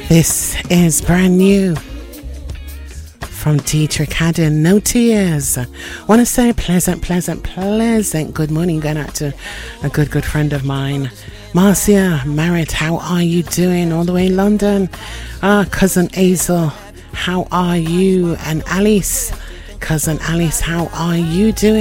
This is brand new from Dietrich Haddon, No Tears. Want to say pleasant good morning going out to a good friend of mine, Marcia Merritt. How are you doing all the way in London? Cousin Hazel, how are you? And Alice, cousin Alice, how are you doing?